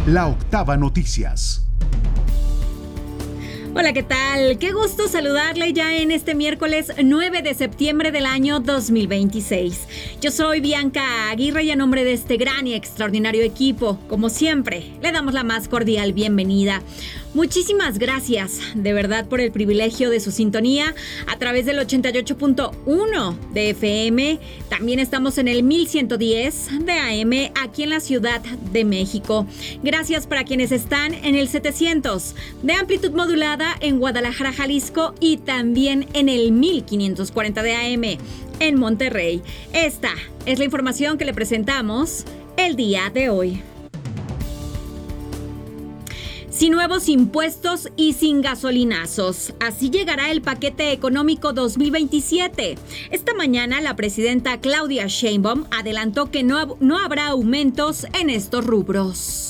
La Octava Noticias. Hola, ¿qué tal? Qué gusto saludarle ya en este miércoles 9 de septiembre del año 2026. Yo soy Bianca Aguirre y a nombre de este gran y extraordinario equipo, como siempre, le damos la más cordial bienvenida. Muchísimas gracias, de verdad, por el privilegio de su sintonía a través del 88.1 de FM. También estamos en el 1110 de AM aquí en la Ciudad de México. Gracias para quienes están en el 700 de amplitud modulada en Guadalajara, Jalisco, y también en el 1540 de AM en Monterrey. Esta es la información que le presentamos el día de hoy. Sin nuevos impuestos y sin gasolinazos. Así llegará el paquete económico 2027. Esta mañana la presidenta Claudia Sheinbaum adelantó que no habrá aumentos en estos rubros.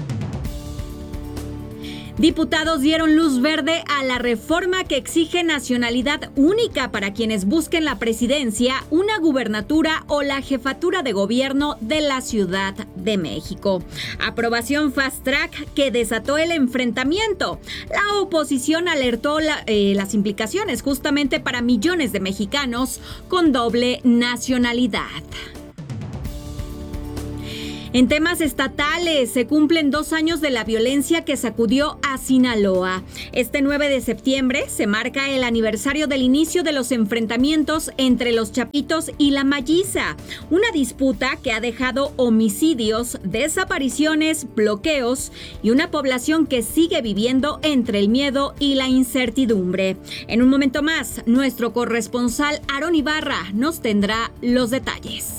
Diputados dieron luz verde a la reforma que exige nacionalidad única para quienes busquen la presidencia, una gubernatura o la jefatura de gobierno de la Ciudad de México. Aprobación fast track que desató el enfrentamiento. La oposición alertó las implicaciones justamente para millones de mexicanos con doble nacionalidad. En temas estatales, se cumplen 2 años de la violencia que sacudió a Sinaloa. Este 9 de septiembre se marca el aniversario del inicio de los enfrentamientos entre los Chapitos y la Malliza, una disputa que ha dejado homicidios, desapariciones, bloqueos y una población que sigue viviendo entre el miedo y la incertidumbre. En un momento más, nuestro corresponsal Aarón Ibarra nos tendrá los detalles.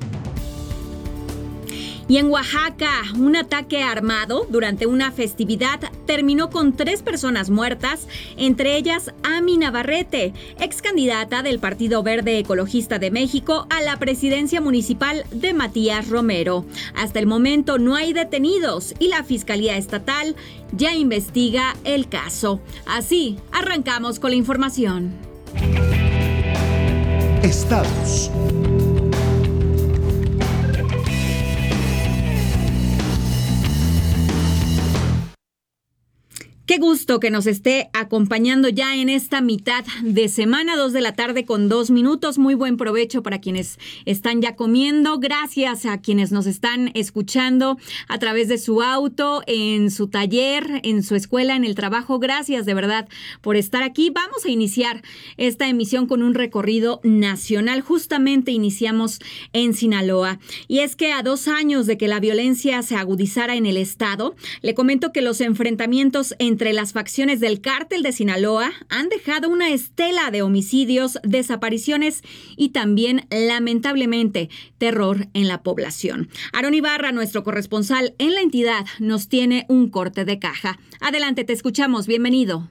Y en Oaxaca, un ataque armado durante una festividad terminó con 3 personas muertas, entre ellas Ami Navarrete, ex candidata del Partido Verde Ecologista de México a la presidencia municipal de Matías Romero. Hasta el momento no hay detenidos y la Fiscalía Estatal ya investiga el caso. Así, arrancamos con la información. Estados. Qué gusto que nos esté acompañando ya en esta mitad de semana, 2 de la tarde con 2 minutos. Muy buen provecho para quienes están ya comiendo. Gracias a quienes nos están escuchando a través de su auto, en su taller, en su escuela, en el trabajo. Gracias de verdad por estar aquí. Vamos a iniciar esta emisión con un recorrido nacional. Justamente iniciamos en Sinaloa. Y es que a 2 años de que la violencia se agudizara en el estado, le comento que los enfrentamientos entre las facciones del cártel de Sinaloa han dejado una estela de homicidios, desapariciones y también, lamentablemente, terror en la población. Aarón Ibarra, nuestro corresponsal en la entidad, nos tiene un corte de caja. Adelante, te escuchamos. Bienvenido.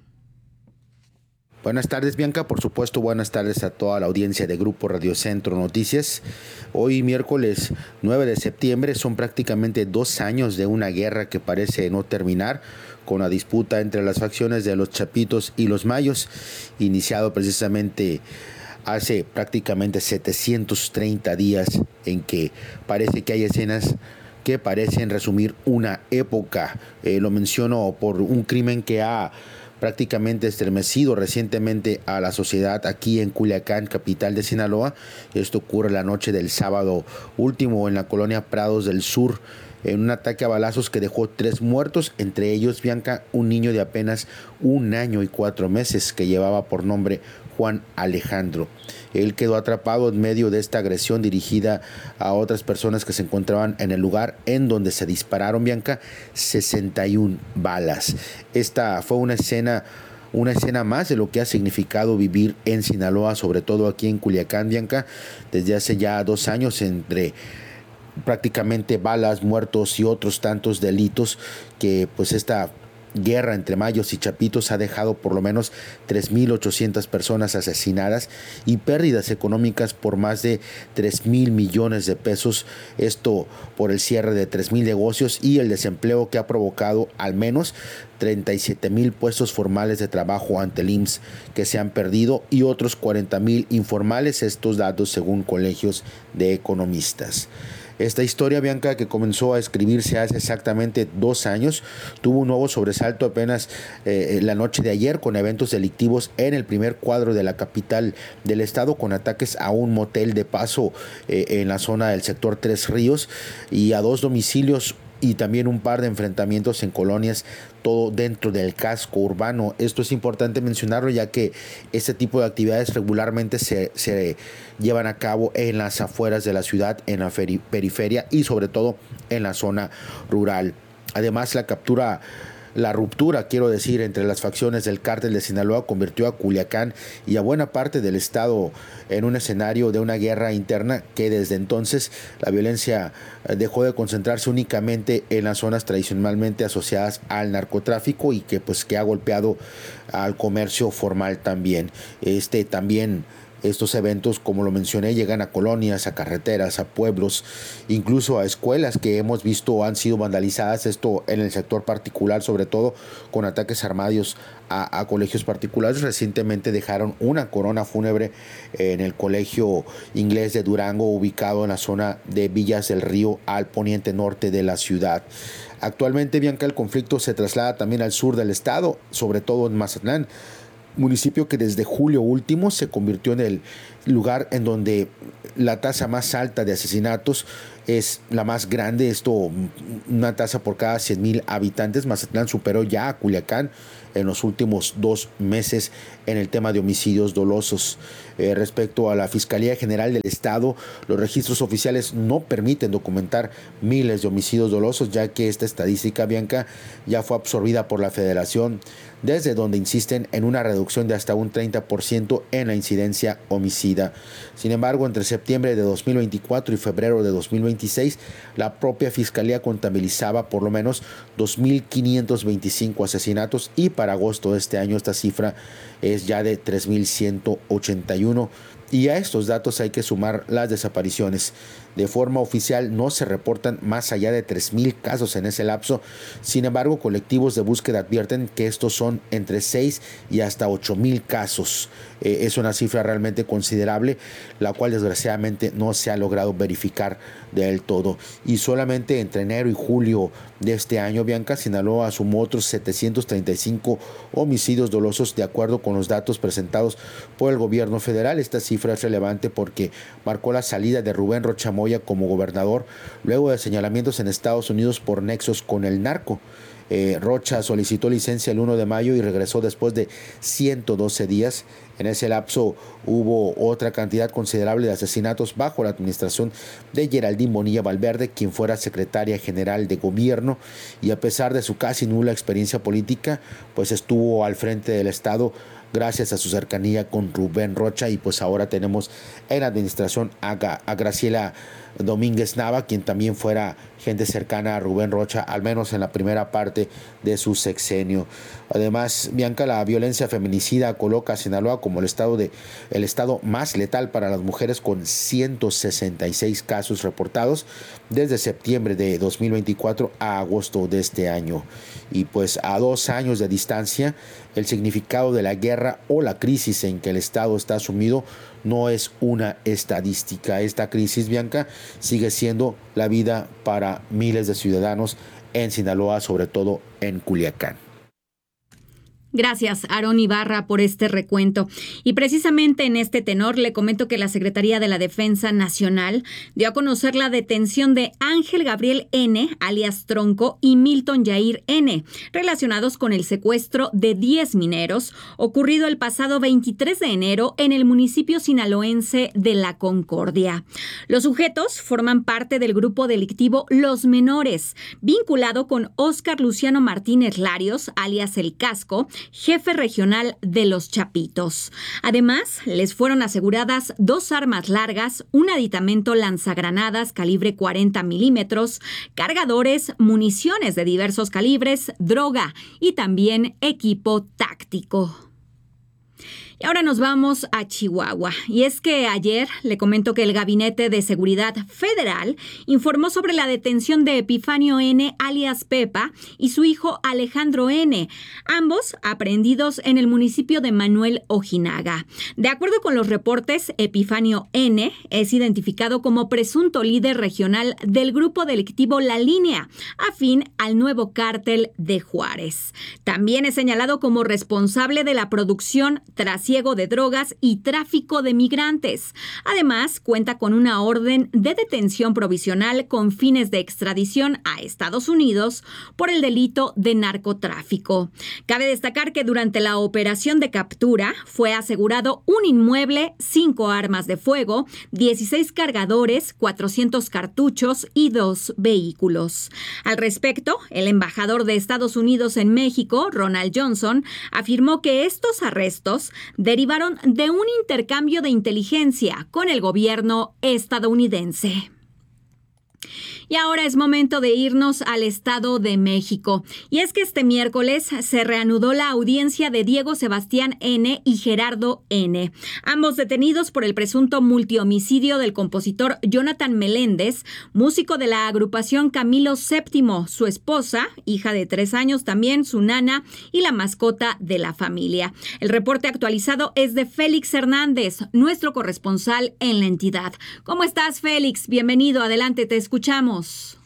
Buenas tardes, Bianca. Por supuesto, buenas tardes a toda la audiencia de Grupo Radio Centro Noticias. Hoy, miércoles 9 de septiembre, son prácticamente 2 años de una guerra que parece no terminar, con la disputa entre las facciones de los Chapitos y los Mayos, iniciado precisamente hace prácticamente 730 días, en que parece que hay escenas que parecen resumir una época. Lo menciono por un crimen que ha prácticamente estremecido recientemente a la sociedad aquí en Culiacán, capital de Sinaloa. Esto ocurre la noche del sábado último en la colonia Prados del Sur, en un ataque a balazos que dejó 3 muertos, entre ellos, Bianca, un niño de apenas 1 año y 4 meses que llevaba por nombre Juan Alejandro. Él quedó atrapado en medio de esta agresión dirigida a otras personas que se encontraban en el lugar, en donde se dispararon, Bianca, 61 balas. Esta fue una escena más de lo que ha significado vivir en Sinaloa, sobre todo aquí en Culiacán, Bianca, desde hace ya 2 años, entre prácticamente balas, muertos y otros tantos delitos, que pues esta guerra entre Mayos y Chapitos ha dejado por lo menos 3.800 personas asesinadas y pérdidas económicas por más de 3,000 millones de pesos. Esto por el cierre de 3,000 negocios y el desempleo que ha provocado al menos 37,000 puestos formales de trabajo ante el IMSS que se han perdido y otros 40,000 informales, estos datos según colegios de economistas. Esta historia, Bianca, que comenzó a escribirse hace exactamente 2 años, tuvo un nuevo sobresalto apenas la noche de ayer con eventos delictivos en el primer cuadro de la capital del estado, con ataques a un motel de paso en la zona del sector Tres Ríos y a 2 domicilios y también un par de enfrentamientos en colonias, todo dentro del casco urbano. Esto es importante mencionarlo, ya que este tipo de actividades regularmente se llevan a cabo en las afueras de la ciudad, en la periferia y sobre todo en la zona rural. Además, la ruptura, quiero decir, entre las facciones del cártel de Sinaloa convirtió a Culiacán y a buena parte del estado en un escenario de una guerra interna que desde entonces la violencia dejó de concentrarse únicamente en las zonas tradicionalmente asociadas al narcotráfico y que ha golpeado al comercio formal también. Estos eventos, como lo mencioné, llegan a colonias, a carreteras, a pueblos, incluso a escuelas que hemos visto han sido vandalizadas, esto en el sector particular, sobre todo con ataques armados a colegios particulares. Recientemente dejaron una corona fúnebre en el colegio inglés de Durango, ubicado en la zona de Villas del Río, al poniente norte de la ciudad. Actualmente, Bianca, el conflicto se traslada también al sur del estado, sobre todo en Mazatlán, municipio que desde julio último se convirtió en el lugar en donde la tasa más alta de asesinatos es la más grande, una tasa por cada 100,000 habitantes. Mazatlán superó ya a Culiacán en los últimos 2 meses en el tema de homicidios dolosos. Respecto a la Fiscalía General del Estado, los registros oficiales no permiten documentar miles de homicidios dolosos, ya que esta estadística, Bianca, ya fue absorbida por la Federación, desde donde insisten en una reducción de hasta un 30% en la incidencia homicida. Sin embargo, entre septiembre de 2024 y febrero de 2026, la propia Fiscalía contabilizaba por lo menos 2,525 asesinatos y para agosto de este año esta cifra es ya de 3,181. Y a estos datos hay que sumar las desapariciones. De forma oficial no se reportan más allá de 3,000 casos en ese lapso. Sin embargo, colectivos de búsqueda advierten que estos son entre 6 y hasta 8,000 casos. Es una cifra realmente considerable, la cual desgraciadamente no se ha logrado verificar del todo. Y solamente entre enero y julio de este año, Bianca, Sinaloa sumó otros 735 homicidios dolosos de acuerdo con los datos presentados por el gobierno federal. Esta cifra es relevante porque marcó la salida de Rubén Rocha Moya como gobernador luego de señalamientos en Estados Unidos por nexos con el narco. Rocha solicitó licencia el 1 de mayo y regresó después de 112 días. En ese lapso hubo otra cantidad considerable de asesinatos bajo la administración de Geraldine Bonilla Valverde, quien fuera secretaria general de gobierno, y a pesar de su casi nula experiencia política, pues estuvo al frente del estado gracias a su cercanía con Rubén Rocha. Y pues ahora tenemos en la administración a Graciela Domínguez Nava, quien también fuera gente cercana a Rubén Rocha, al menos en la primera parte de su sexenio. Además, Bianca, la violencia feminicida coloca a Sinaloa como el estado más letal para las mujeres, con 166 casos reportados desde septiembre de 2024 a agosto de este año. Y pues a 2 años de distancia, el significado de la guerra o la crisis en que el estado está sumido no es una estadística. Esta crisis, Bianca, sigue siendo la vida para miles de ciudadanos en Sinaloa, sobre todo en Culiacán. Gracias, Aarón Ibarra, por este recuento. Y precisamente en este tenor le comento que la Secretaría de la Defensa Nacional dio a conocer la detención de Ángel Gabriel N., alias Tronco, y Milton Yair N., relacionados con el secuestro de 10 mineros ocurrido el pasado 23 de enero en el municipio sinaloense de La Concordia. Los sujetos forman parte del grupo delictivo Los Menores, vinculado con Óscar Luciano Martínez Larios, alias El Casco, jefe regional de Los Chapitos. Además, les fueron aseguradas 2 armas largas, un aditamento lanzagranadas calibre 40 milímetros, cargadores, municiones de diversos calibres, droga y también equipo táctico. Y ahora nos vamos a Chihuahua. Y es que ayer le comento que el Gabinete de Seguridad Federal informó sobre la detención de Epifanio N., alias Pepa, y su hijo Alejandro N., ambos aprehendidos en el municipio de Manuel Ojinaga. De acuerdo con los reportes, Epifanio N. es identificado como presunto líder regional del grupo delictivo La Línea, afín al nuevo cártel de Juárez. También es señalado como responsable de la producción, trasiego de drogas y tráfico de migrantes. Además, cuenta con una orden de detención provisional con fines de extradición a Estados Unidos por el delito de narcotráfico. Cabe destacar que durante la operación de captura fue asegurado un inmueble, 5 armas de fuego, 16 cargadores, 400 cartuchos y 2 vehículos. Al respecto, el embajador de Estados Unidos en México, Ronald Johnson, afirmó que estos arrestos derivaron de un intercambio de inteligencia con el gobierno estadounidense. Y ahora es momento de irnos al Estado de México. Y es que este miércoles se reanudó la audiencia de Diego Sebastián N. y Gerardo N., ambos detenidos por el presunto multihomicidio del compositor Jonathan Meléndez, músico de la agrupación Camilo VII, su esposa, hija de 3 años también, su nana y la mascota de la familia. El reporte actualizado es de Félix Hernández, nuestro corresponsal en la entidad. ¿Cómo estás, Félix? Bienvenido, adelante, te escuchamos.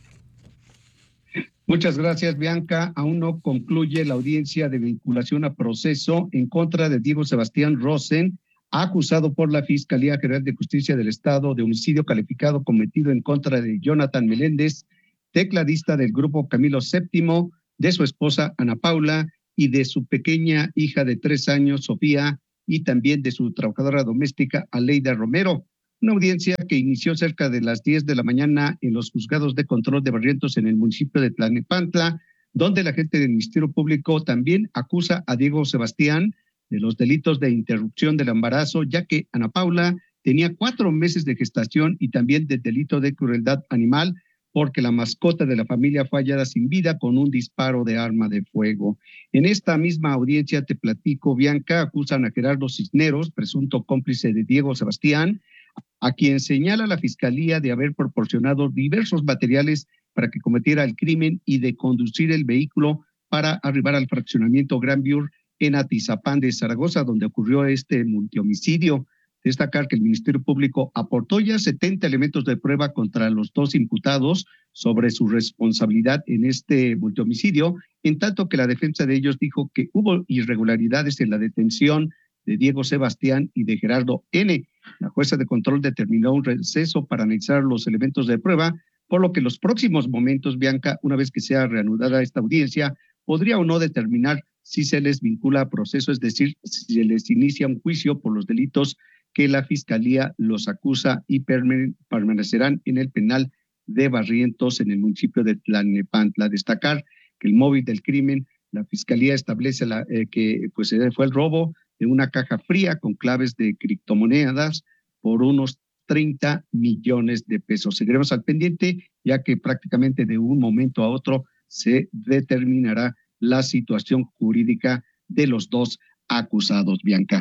Muchas gracias, Bianca. Aún no concluye la audiencia de vinculación a proceso en contra de Diego Sebastián Rosen, acusado por la Fiscalía General de Justicia del Estado de homicidio calificado cometido en contra de Jonathan Meléndez, tecladista del grupo Camilo VII, de su esposa Ana Paula y de su pequeña hija de 3 años, Sofía, y también de su trabajadora doméstica, Aleida Romero. Una audiencia que inició cerca de las 10 de la mañana en los juzgados de control de Barrientos en el municipio de Tlalnepantla, donde la gente del Ministerio Público también acusa a Diego Sebastián de los delitos de interrupción del embarazo, ya que Ana Paula tenía 4 meses de gestación, y también del delito de crueldad animal, porque la mascota de la familia fue hallada sin vida con un disparo de arma de fuego. En esta misma audiencia, te platico, Bianca, acusan a Gerardo Cisneros, presunto cómplice de Diego Sebastián, a quien señala la Fiscalía de haber proporcionado diversos materiales para que cometiera el crimen y de conducir el vehículo para arribar al fraccionamiento Gran Viur en Atizapán de Zaragoza, donde ocurrió este multihomicidio. Destacar que el Ministerio Público aportó ya 70 elementos de prueba contra los 2 imputados sobre su responsabilidad en este multihomicidio, en tanto que la defensa de ellos dijo que hubo irregularidades en la detención de Diego Sebastián y de Gerardo N. La jueza de control determinó un receso para analizar los elementos de prueba, por lo que en los próximos momentos, Bianca, una vez que sea reanudada esta audiencia, podría o no determinar si se les vincula a proceso, es decir, si se les inicia un juicio por los delitos que la Fiscalía los acusa, y permanecerán en el penal de Barrientos en el municipio de Tlalnepantla. Destacar que el móvil del crimen, la Fiscalía establece que fue el robo de una caja fría con claves de criptomonedas por unos 30 millones de pesos. Seguiremos al pendiente, ya que prácticamente de un momento a otro se determinará la situación jurídica de los 2 acusados, Bianca.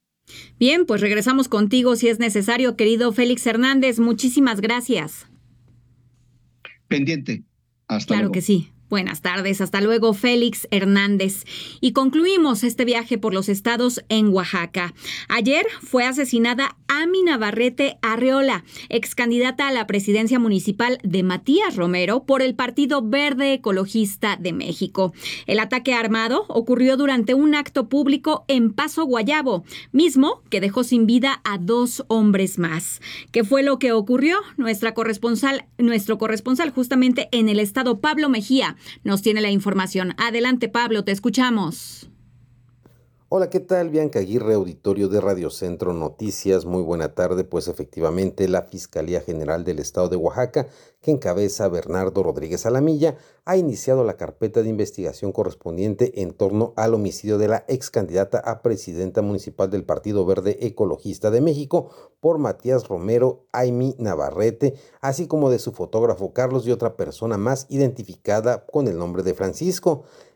Bien, pues regresamos contigo si es necesario, querido Félix Hernández. Muchísimas gracias. Pendiente. Hasta luego. Claro que sí. Buenas tardes, hasta luego, Félix Hernández. Y concluimos este viaje por los estados en Oaxaca. Ayer fue asesinada Ami Navarrete Arreola, ex candidata a la presidencia municipal de Matías Romero por el Partido Verde Ecologista de México. El ataque armado ocurrió durante un acto público en Paso Guayabo, mismo que dejó sin vida a 2 hombres más. ¿Qué fue lo que ocurrió? Nuestro corresponsal justamente en el estado, Pablo Mejía, nos tiene la información. Adelante, Pablo, te escuchamos. Hola, ¿qué tal? Bianca Aguirre, auditorio de Radio Centro Noticias. Muy buena tarde. Pues efectivamente, la Fiscalía General del Estado de Oaxaca, que encabeza Bernardo Rodríguez Alamilla, ha iniciado la carpeta de investigación correspondiente en torno al homicidio de la ex candidata a presidenta municipal del Partido Verde Ecologista de México por Matías Romero, Ami Navarrete, así como de su fotógrafo Carlos y otra persona más identificada con el nombre de Francisco.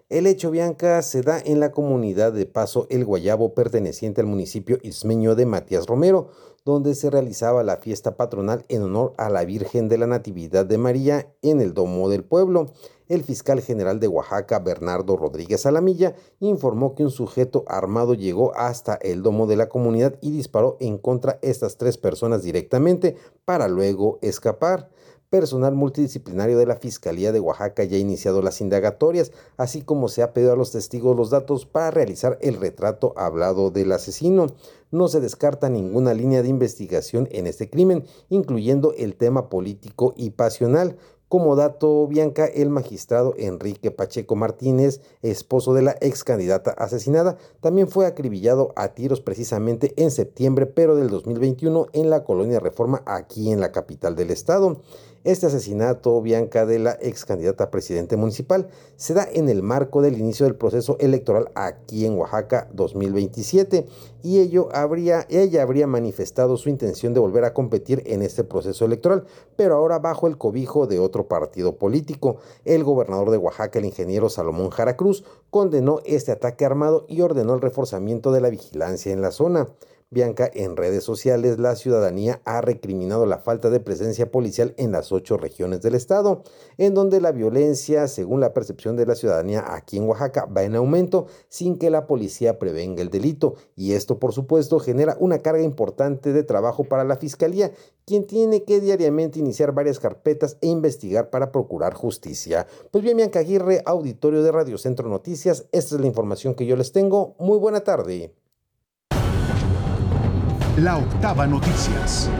El hecho, Bianca, se da en la comunidad de Paso El Guayabo, perteneciente al municipio ismeño de Matías Romero, donde se realizaba la fiesta patronal en honor a la Virgen de la Natividad de María en el Domo del Pueblo. El fiscal general de Oaxaca, Bernardo Rodríguez Alamilla, informó que un sujeto armado llegó hasta el domo de la comunidad y disparó en contra de estas 3 personas directamente para luego escapar. Personal multidisciplinario de la Fiscalía de Oaxaca ya ha iniciado las indagatorias, así como se ha pedido a los testigos los datos para realizar el retrato hablado del asesino. No se descarta ninguna línea de investigación en este crimen, incluyendo el tema político y pasional. Como dato, Bianca, el magistrado Enrique Pacheco Martínez, esposo de la ex candidata asesinada, también fue acribillado a tiros precisamente en septiembre, pero del 2021, en la colonia Reforma, aquí en la capital del estado. Este asesinato, Bianca, de la ex candidata a presidente municipal se da en el marco del inicio del proceso electoral aquí en Oaxaca 2027 y ella habría manifestado su intención de volver a competir en este proceso electoral, pero ahora bajo el cobijo de otro partido político. El gobernador de Oaxaca, el ingeniero Salomón Jara Cruz, condenó este ataque armado y ordenó el reforzamiento de la vigilancia en la zona. Bianca, en redes sociales, la ciudadanía ha recriminado la falta de presencia policial en las 8 regiones del estado, en donde la violencia, según la percepción de la ciudadanía aquí en Oaxaca, va en aumento sin que la policía prevenga el delito. Y esto, por supuesto, genera una carga importante de trabajo para la Fiscalía, quien tiene que diariamente iniciar varias carpetas e investigar para procurar justicia. Pues bien, Bianca Aguirre, auditorio de Radio Centro Noticias, esta es la información que yo les tengo. Muy buena tarde. La Octava Noticias.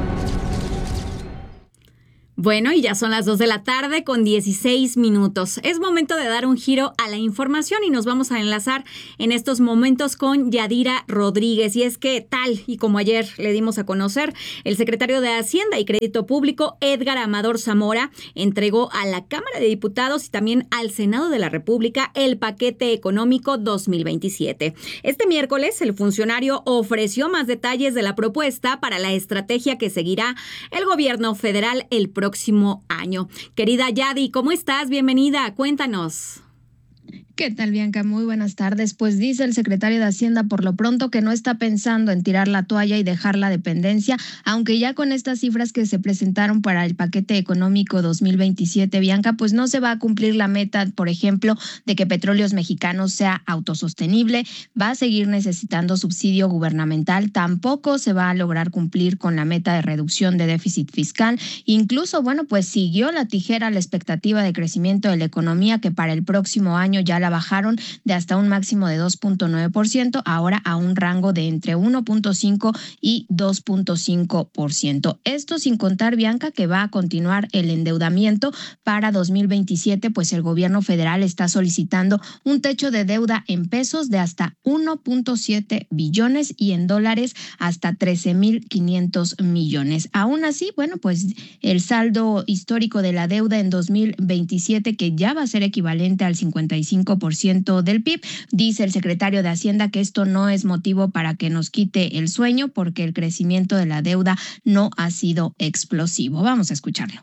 Bueno, y ya son las 2 de la tarde con 16 minutos. Es momento de dar un giro a la información y nos vamos a enlazar en estos momentos con Yadira Rodríguez. Y es que tal y como ayer le dimos a conocer, el secretario de Hacienda y Crédito Público, Edgar Amador Zamora, entregó a la Cámara de Diputados y también al Senado de la República el paquete económico 2027. Este miércoles, el funcionario ofreció más detalles de la propuesta para la estrategia que seguirá el gobierno federal el próximo año. Querida Yadi, ¿cómo estás? Bienvenida, cuéntanos. ¿Qué tal, Bianca? Muy buenas tardes. Pues dice el secretario de Hacienda por lo pronto que no está pensando en tirar la toalla y dejar la dependencia, aunque ya con estas cifras que se presentaron para el paquete económico 2027, Bianca, pues no se va a cumplir la meta, por ejemplo, de que Petróleos Mexicanos sea autosostenible, va a seguir necesitando subsidio gubernamental, tampoco se va a lograr cumplir con la meta de reducción de déficit fiscal, incluso, bueno, pues siguió la tijera la expectativa de crecimiento de la economía, que para el próximo año ya la bajaron de hasta un máximo de 2.9%, ahora a un rango de entre 1.5 y 2.5%. Esto sin contar, Bianca, que va a continuar el endeudamiento para 2027, pues el gobierno federal está solicitando un techo de deuda en pesos de hasta 1.7 billones y en dólares hasta 13.500 millones. Aún así, bueno, pues el saldo histórico de la deuda en 2027, que ya va a ser equivalente al 55% del PIB, dice el secretario de Hacienda que esto no es motivo para que nos quite el sueño porque el crecimiento de la deuda no ha sido explosivo. Vamos a escucharlo.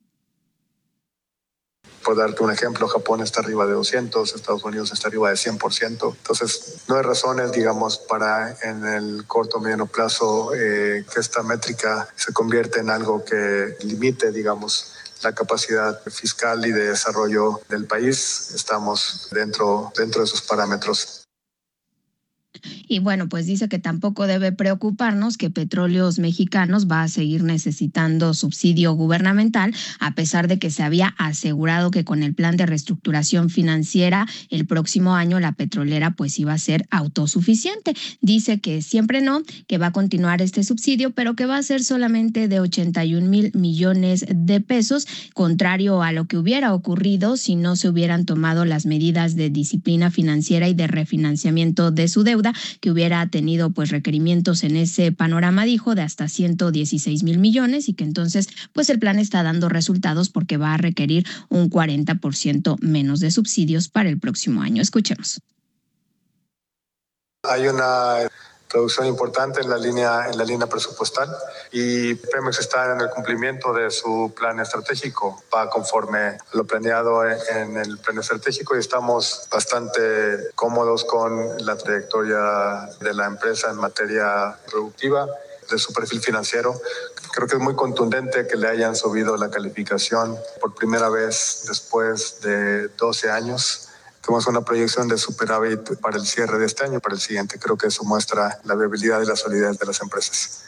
Por darte un ejemplo, Japón está arriba de 200, Estados Unidos está arriba de 100%. Entonces, no hay razones, digamos, para en el corto o mediano plazo que esta métrica se convierta en algo que limite, digamos, la capacidad fiscal y de desarrollo del país. Estamos dentro de esos parámetros. Y bueno, pues dice que tampoco debe preocuparnos que Petróleos Mexicanos va a seguir necesitando subsidio gubernamental, a pesar de que se había asegurado que con el plan de reestructuración financiera el próximo año la petrolera pues iba a ser autosuficiente. Dice que siempre no, que va a continuar este subsidio, pero que va a ser solamente de 81,000 millones de pesos, contrario a lo que hubiera ocurrido si no se hubieran tomado las medidas de disciplina financiera y de refinanciamiento de su deuda, que hubiera tenido pues requerimientos en ese panorama, dijo, de hasta 116,000 millones y que entonces pues el plan está dando resultados porque va a requerir un 40% menos de subsidios para el próximo año. Escuchemos. Hay una reducción importante en la línea presupuestal, y Pemex está en el cumplimiento de su plan estratégico, va conforme a lo planeado en el plan estratégico, y estamos bastante cómodos con la trayectoria de la empresa en materia productiva, de su perfil financiero. Creo que es muy contundente que le hayan subido la calificación por primera vez después de 12 años. Tenemos una proyección de superávit para el cierre de este año, para el siguiente. Creo que eso muestra la viabilidad y la solidez de las empresas.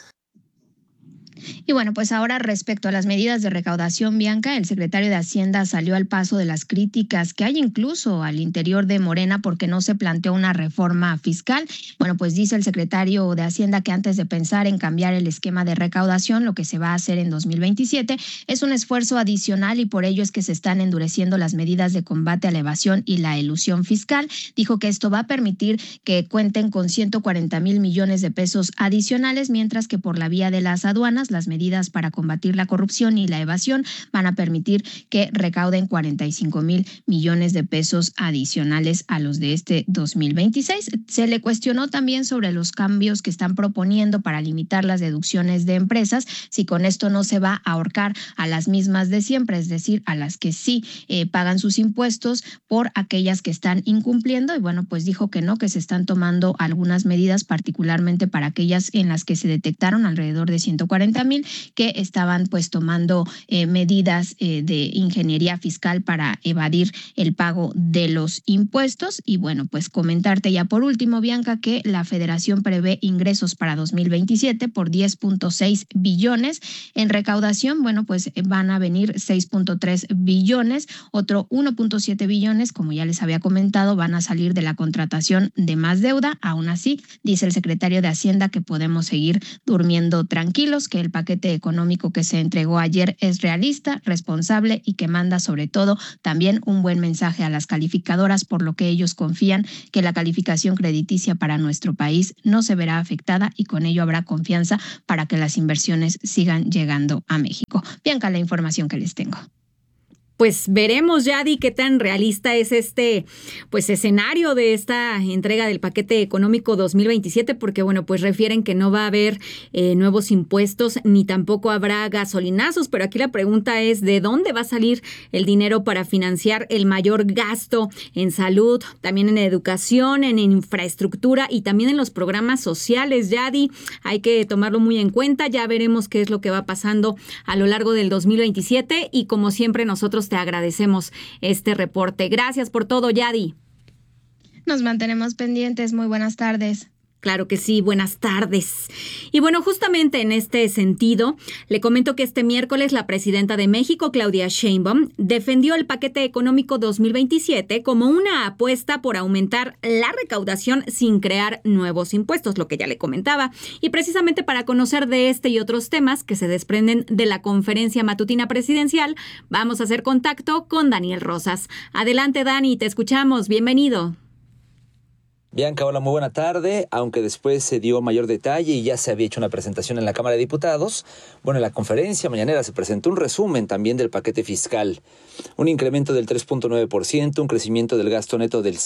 Y bueno, pues ahora respecto a las medidas de recaudación, Bianca, el secretario de Hacienda salió al paso de las críticas que hay incluso al interior de Morena porque no se planteó una reforma fiscal. Bueno, pues dice el secretario de Hacienda que antes de pensar en cambiar el esquema de recaudación, lo que se va a hacer en 2027 es un esfuerzo adicional y por ello es que se están endureciendo las medidas de combate a la evasión y la elusión fiscal. Dijo que esto va a permitir que cuenten con 140,000 millones de pesos adicionales, mientras que por la vía de las aduanas, las medidas para combatir la corrupción y la evasión van a permitir que recauden 45,000 millones de pesos adicionales a los de este 2026. Se le cuestionó también sobre los cambios que están proponiendo para limitar las deducciones de empresas, si con esto no se va a ahorcar a las mismas de siempre, es decir, a las que sí pagan sus impuestos por aquellas que están incumpliendo. Y bueno, pues dijo que no, que se están tomando algunas medidas, particularmente para aquellas en las que se detectaron alrededor de 140,000 que estaban pues tomando medidas de ingeniería fiscal para evadir el pago de los impuestos. Y bueno, pues comentarte ya por último, Bianca, que la Federación prevé ingresos para 2027 por 10.6 billones. En recaudación, bueno, pues van a venir 6.3 billones, otro 1.7 billones, como ya les había comentado, van a salir de la contratación de más deuda. Aún así, dice el secretario de Hacienda que podemos seguir durmiendo tranquilos, que el paquete económico que se entregó ayer es realista, responsable y que manda sobre todo también un buen mensaje a las calificadoras, por lo que ellos confían que la calificación crediticia para nuestro país no se verá afectada y con ello habrá confianza para que las inversiones sigan llegando a México. Bianca, la información que les tengo. Pues veremos, Yadi, qué tan realista es este pues escenario de esta entrega del paquete económico 2027, porque bueno, pues refieren que no va a haber nuevos impuestos ni tampoco habrá gasolinazos, pero aquí la pregunta es ¿de dónde va a salir el dinero para financiar el mayor gasto en salud, también en educación, en infraestructura y también en los programas sociales? Yadi, hay que tomarlo muy en cuenta, ya veremos qué es lo que va pasando a lo largo del 2027 y como siempre nosotros te agradecemos este reporte. Gracias por todo, Yadi. Nos mantenemos pendientes. Muy buenas tardes. Claro que sí, buenas tardes. Y bueno, justamente en este sentido, le comento que este miércoles la presidenta de México, Claudia Sheinbaum, defendió el paquete económico 2027 como una apuesta por aumentar la recaudación sin crear nuevos impuestos, lo que ya le comentaba. Y precisamente para conocer de este y otros temas que se desprenden de la conferencia matutina presidencial, vamos a hacer contacto con Daniel Rosas. Adelante, Dani, te escuchamos. Bienvenido. Bianca, hola, muy buena tarde. Aunque después se dio mayor detalle y ya se había hecho una presentación en la Cámara de Diputados, bueno, en la conferencia mañanera se presentó un resumen también del paquete fiscal. Un incremento del 3.9%, un crecimiento del gasto neto del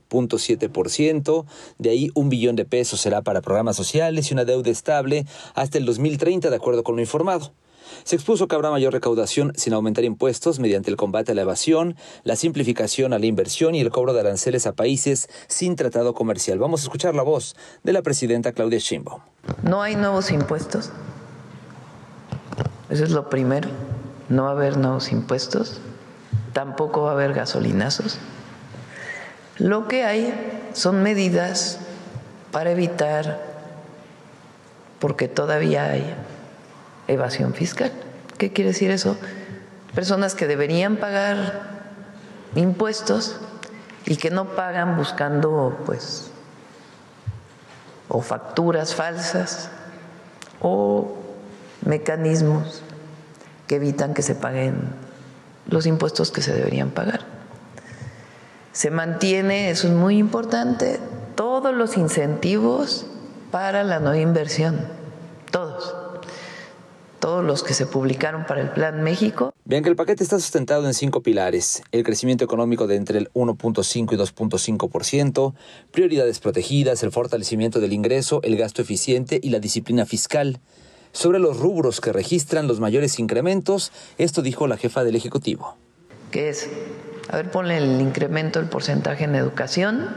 0.7%, de ahí 1 billón de pesos será para programas sociales y una deuda estable hasta el 2030, de acuerdo con lo informado. Se expuso que habrá mayor recaudación sin aumentar impuestos mediante el combate a la evasión, la simplificación a la inversión y el cobro de aranceles a países sin tratado comercial. Vamos a escuchar la voz de la presidenta Claudia Sheinbaum. No hay nuevos impuestos. Eso es lo primero. No va a haber nuevos impuestos. Tampoco va a haber gasolinazos. Lo que hay son medidas para evitar, porque todavía hay evasión fiscal. ¿Qué quiere decir eso? Personas que deberían pagar impuestos y que no pagan buscando pues o facturas falsas o mecanismos que evitan que se paguen los impuestos que se deberían pagar. Se mantiene, eso es muy importante, todos los incentivos para la no inversión, todos los que se publicaron para el Plan México. Vean que el paquete está sustentado en 5 pilares: el crecimiento económico de entre el 1.5 y 2.5%, prioridades protegidas, el fortalecimiento del ingreso, el gasto eficiente y la disciplina fiscal. Sobre los rubros que registran los mayores incrementos, esto dijo la jefa del Ejecutivo. ¿Qué es? A ver, ponle el incremento del porcentaje en educación,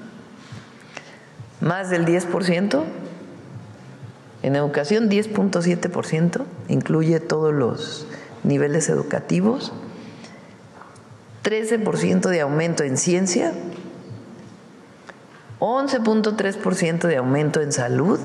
más del 10%. En educación, 10.7%, incluye todos los niveles educativos. 13% de aumento en ciencia, 11.3% de aumento en salud.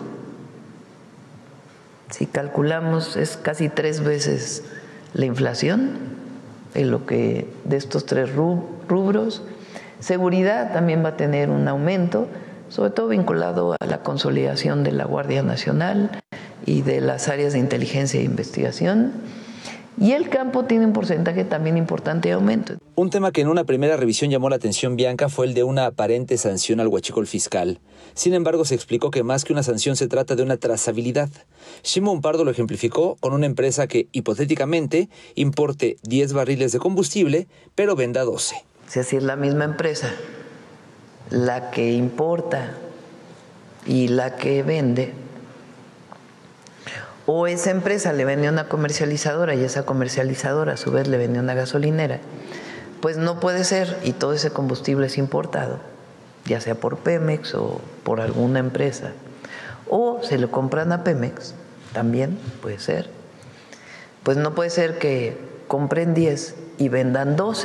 Si calculamos, es casi 3 veces la inflación en lo que de estos 3 rubros. Seguridad también va a tener un aumento, sobre todo vinculado a la consolidación de la Guardia Nacional y de las áreas de inteligencia e investigación. Y el campo tiene un porcentaje también importante de aumento. Un tema que en una primera revisión llamó la atención, Bianca, fue el de una aparente sanción al huachicol fiscal. Sin embargo, se explicó que más que una sanción se trata de una trazabilidad. Shimon Pardo lo ejemplificó con una empresa que, hipotéticamente, importe 10 barriles de combustible, pero venda 12. Es decir, la misma empresa, la que importa y la que vende, o esa empresa le vende a una comercializadora y esa comercializadora a su vez le vende a una gasolinera, pues no puede ser, y todo ese combustible es importado, ya sea por Pemex o por alguna empresa, o se lo compran a Pemex, también puede ser, pues no puede ser que compren 10 y vendan 12.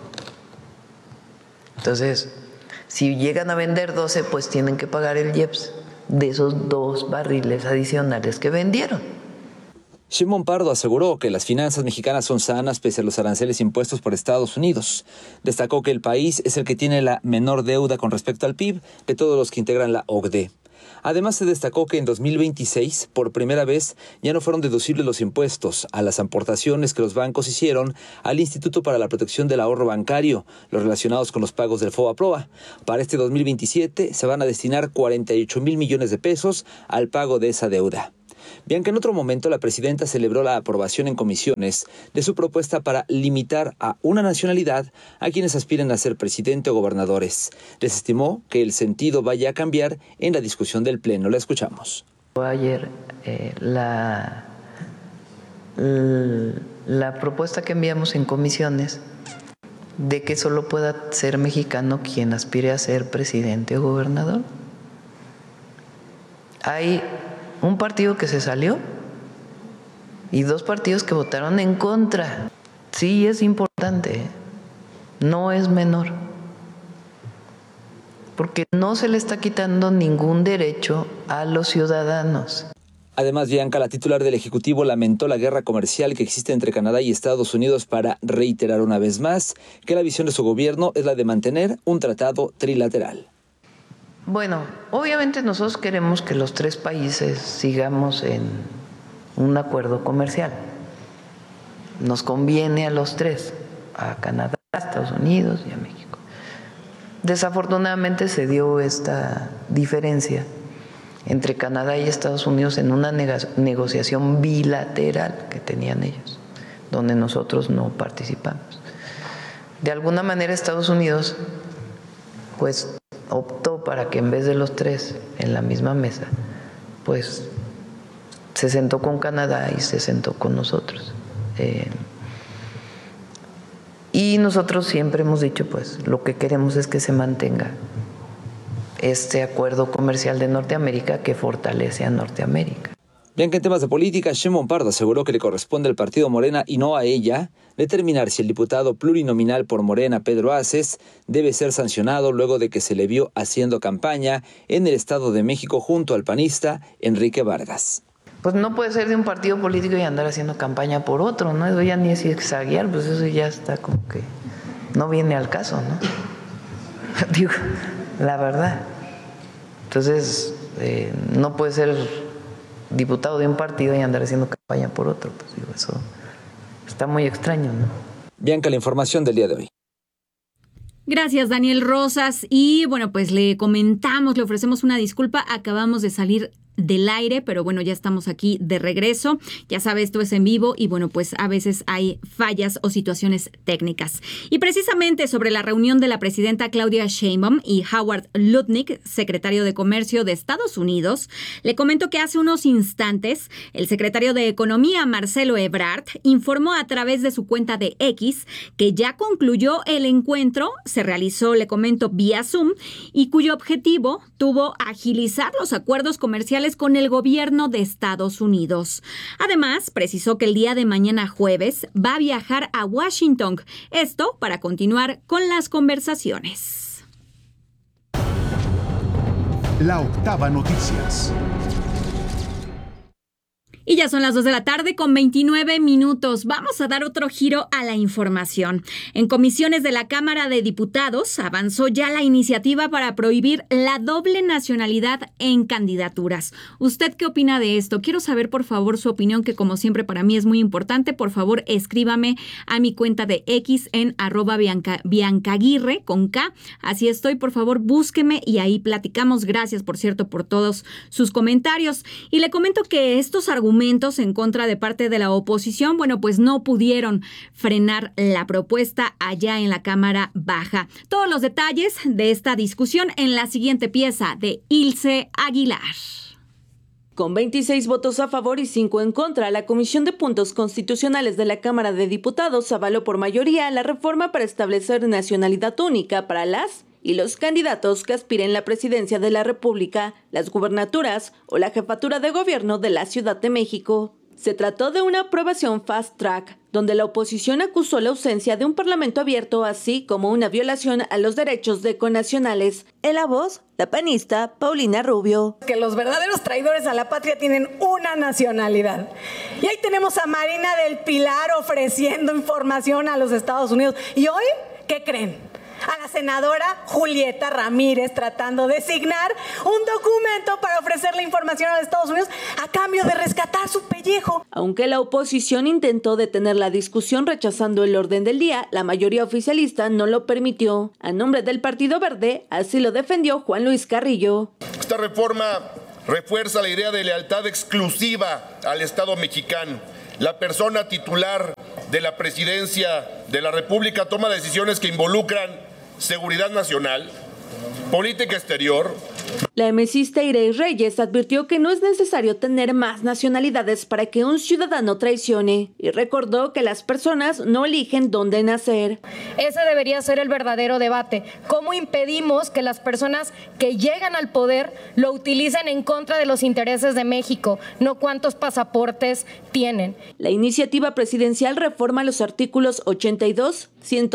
Entonces, si llegan a vender 12, pues tienen que pagar el IEPS de esos 2 barriles adicionales que vendieron. Shimon Pardo aseguró que las finanzas mexicanas son sanas pese a los aranceles impuestos por Estados Unidos. Destacó que el país es el que tiene la menor deuda con respecto al PIB de todos los que integran la OCDE. Además, se destacó que en 2026, por primera vez, ya no fueron deducibles los impuestos a las aportaciones que los bancos hicieron al Instituto para la Protección del Ahorro Bancario, los relacionados con los pagos del FOBAPROA. Para este 2027 se van a destinar 48,000 millones de pesos al pago de esa deuda. Bien que en otro momento la presidenta celebró la aprobación en comisiones de su propuesta para limitar a una nacionalidad a quienes aspiren a ser presidente o gobernadores. Desestimó que el sentido vaya a cambiar en la discusión del Pleno. La escuchamos. Ayer la propuesta que enviamos en comisiones de que solo pueda ser mexicano quien aspire a ser presidente o gobernador. Hay un partido que se salió y 2 partidos que votaron en contra. Sí, es importante, no es menor, porque no se le está quitando ningún derecho a los ciudadanos. Además, Bianca, la titular del Ejecutivo, lamentó la guerra comercial que existe entre Canadá y Estados Unidos para reiterar una vez más que la visión de su gobierno es la de mantener un tratado trilateral. Bueno, obviamente nosotros queremos que los 3 países sigamos en un acuerdo comercial. Nos conviene a los 3, a Canadá, a Estados Unidos y a México. Desafortunadamente se dio esta diferencia entre Canadá y Estados Unidos en una negociación bilateral que tenían ellos, donde nosotros no participamos. De alguna manera Estados Unidos, pues, optó para que en vez de los 3 en la misma mesa, pues se sentó con Canadá y se sentó con nosotros. Y nosotros siempre hemos dicho, pues lo que queremos es que se mantenga este acuerdo comercial de Norteamérica que fortalece a Norteamérica. Bien que en temas de política, Shimon Pardo aseguró que le corresponde al partido Morena y no a ella determinar si el diputado plurinominal por Morena, Pedro Aces, debe ser sancionado luego de que se le vio haciendo campaña en el Estado de México junto al panista Enrique Vargas. Pues no puede ser de un partido político y andar haciendo campaña por otro, ¿no? Eso ya ni es exagerar, pues eso ya está como que no viene al caso, ¿no? Digo, la verdad. Entonces, no puede ser diputado de un partido y andar haciendo campaña por otro. Pues digo, eso está muy extraño, ¿no? Bianca, la información del día de hoy. Gracias, Daniel Rosas. Y bueno, pues le comentamos, le ofrecemos una disculpa. Acabamos de salir del aire, pero bueno, ya estamos aquí de regreso. Ya sabes, esto es en vivo y bueno, pues a veces hay fallas o situaciones técnicas. Y precisamente sobre la reunión de la presidenta Claudia Sheinbaum y Howard Lutnick, secretario de Comercio de Estados Unidos, le comento que hace unos instantes el secretario de Economía, Marcelo Ebrard, informó a través de su cuenta de X que ya concluyó el encuentro, se realizó, le comento, vía Zoom, y cuyo objetivo tuvo agilizar los acuerdos comerciales con el gobierno de Estados Unidos. Además, precisó que el día de mañana jueves va a viajar a Washington, esto para continuar con las conversaciones. La Octava Noticias. Y ya son las 2 de la tarde con 29 minutos. Vamos a dar otro giro a la información. En comisiones de la Cámara de Diputados avanzó ya la iniciativa para prohibir la doble nacionalidad en candidaturas. ¿Usted qué opina de esto? Quiero saber, por favor, su opinión, que como siempre para mí es muy importante. Por favor, escríbame a mi cuenta de X en @Biancaguirre con K. Así estoy, por favor, búsqueme y ahí platicamos. Gracias, por cierto, por todos sus comentarios. Y le comento que estos argumentos en contra de parte de la oposición, bueno, pues no pudieron frenar la propuesta allá en la Cámara Baja. Todos los detalles de esta discusión en la siguiente pieza de Ilse Aguilar. Con 26 votos a favor y 5 en contra, la Comisión de Puntos Constitucionales de la Cámara de Diputados avaló por mayoría la reforma para establecer nacionalidad única para las y los candidatos que aspiren la presidencia de la República, las gubernaturas o la jefatura de gobierno de la Ciudad de México. Se trató de una aprobación fast track, donde la oposición acusó la ausencia de un parlamento abierto, así como una violación a los derechos de connacionales. En la voz, la panista Paulina Rubio. Que los verdaderos traidores a la patria tienen una nacionalidad. Y ahí tenemos a Marina del Pilar ofreciendo información a los Estados Unidos. ¿Y hoy qué creen? A la senadora Julieta Ramírez tratando de signar un documento para ofrecer la información a los Estados Unidos a cambio de rescatar su pellejo. Aunque la oposición intentó detener la discusión rechazando el orden del día, la mayoría oficialista no lo permitió. A nombre del Partido Verde, así lo defendió Juan Luis Carrillo. Esta reforma refuerza la idea de lealtad exclusiva al Estado mexicano. La persona titular de la presidencia de la República toma decisiones que involucran seguridad nacional, política exterior. La emesista Ireis Reyes advirtió que no es necesario tener más nacionalidades para que un ciudadano traicione y recordó que las personas no eligen dónde nacer. Ese debería ser el verdadero debate. ¿Cómo impedimos que las personas que llegan al poder lo utilicen en contra de los intereses de México, no cuántos pasaportes tienen? La iniciativa presidencial reforma los artículos 82,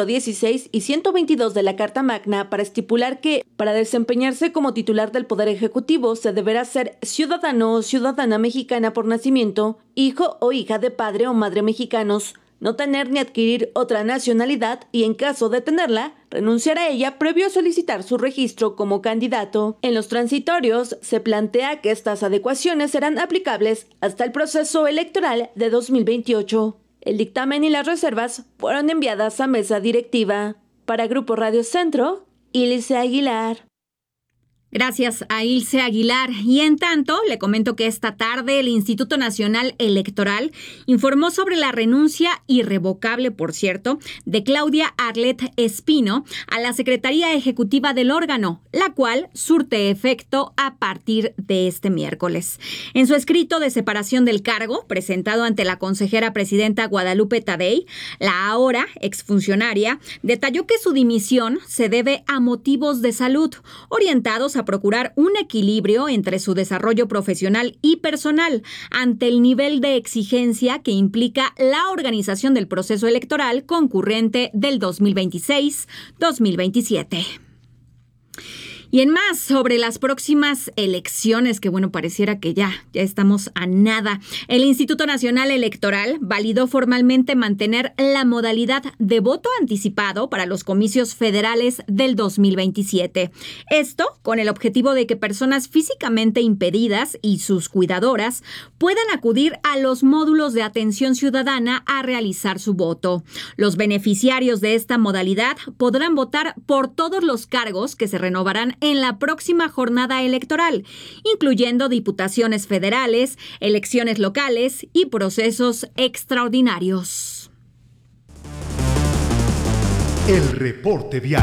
116 y 122 de la Carta Magna para estipular que, para desempeñarse como titular del Poder Ejecutivo, se deberá ser ciudadano o ciudadana mexicana por nacimiento, hijo o hija de padre o madre mexicanos, no tener ni adquirir otra nacionalidad y, en caso de tenerla, renunciar a ella previo a solicitar su registro como candidato. En los transitorios se plantea que estas adecuaciones serán aplicables hasta el proceso electoral de 2028. El dictamen y las reservas fueron enviadas a mesa directiva. Para Grupo Radio Centro, Ilse Aguilar. Gracias a Ilse Aguilar. Y en tanto, le comento que esta tarde el Instituto Nacional Electoral informó sobre la renuncia irrevocable, por cierto, de Claudia Arlet Espino a la Secretaría Ejecutiva del órgano, la cual surte efecto a partir de este miércoles. En su escrito de separación del cargo, presentado ante la consejera presidenta Guadalupe Tadei, la ahora exfuncionaria detalló que su dimisión se debe a motivos de salud, orientados a procurar un equilibrio entre su desarrollo profesional y personal ante el nivel de exigencia que implica la organización del proceso electoral concurrente del 2026-2027. Y en más, sobre las próximas elecciones, que bueno, pareciera que ya estamos a nada. El Instituto Nacional Electoral validó formalmente mantener la modalidad de voto anticipado para los comicios federales del 2027. Esto con el objetivo de que personas físicamente impedidas y sus cuidadoras puedan acudir a los módulos de atención ciudadana a realizar su voto. Los beneficiarios de esta modalidad podrán votar por todos los cargos que se renovarán en la próxima jornada electoral, incluyendo diputaciones federales, elecciones locales y procesos extraordinarios. El reporte vial.